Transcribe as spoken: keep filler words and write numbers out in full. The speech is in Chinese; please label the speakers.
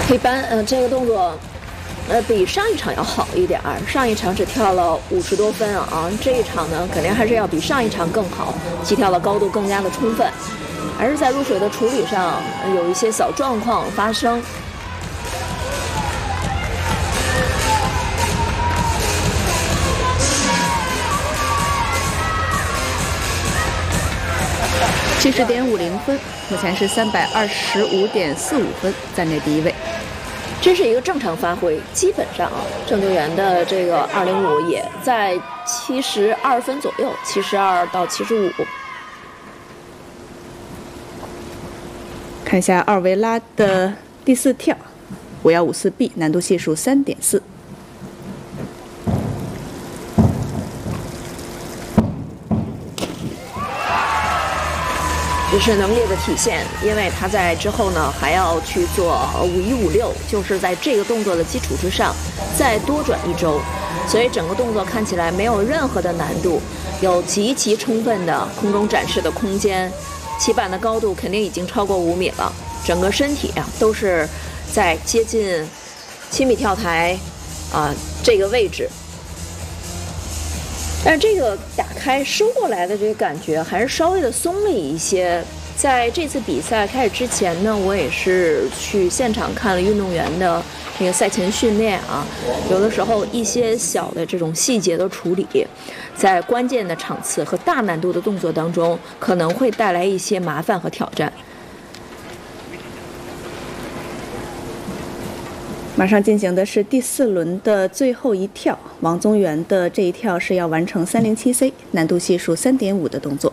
Speaker 1: 一般，呃，这个动作，呃，比上一场要好一点儿。上一场只跳了五十多分啊，这一场呢，肯定还是要比上一场更好，起跳的高度更加的充分，还是在入水的处理上有一些小状况发生。
Speaker 2: 七十点五零分，目前是三百二十五点四五分，暂列第一位。
Speaker 1: 这是一个正常发挥，基本上啊，郑救援的这个二零五也在七十二分左右，七十二到七十五。
Speaker 2: 看一下奥维拉的第四跳，五幺五四 B， 难度系数三点四。
Speaker 1: 这是能力的体现，因为他在之后呢还要去做五一五六，就是在这个动作的基础之上再多转一周，所以整个动作看起来没有任何的难度，有极其充分的空中展示的空间，起板的高度肯定已经超过五米了，整个身体啊都是在接近七米跳台啊、呃、这个位置。但是这个打开收过来的这个感觉还是稍微的松了一些。在这次比赛开始之前呢，我也是去现场看了运动员的这个赛前训练啊，有的时候一些小的这种细节的处理，在关键的场次和大难度的动作当中，可能会带来一些麻烦和挑战。
Speaker 2: 马上进行的是第四轮的最后一跳，王宗源的这一跳是要完成三零七 C， 难度系数三点五的动作。